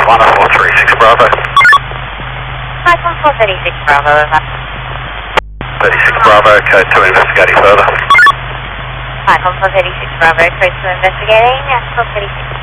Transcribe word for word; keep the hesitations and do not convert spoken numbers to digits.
one four three six Bravo. five one four three six Bravo, over. thirty-six Bravo, code two investigating further. five one four three six Bravo, code two investigating, four thirty-six.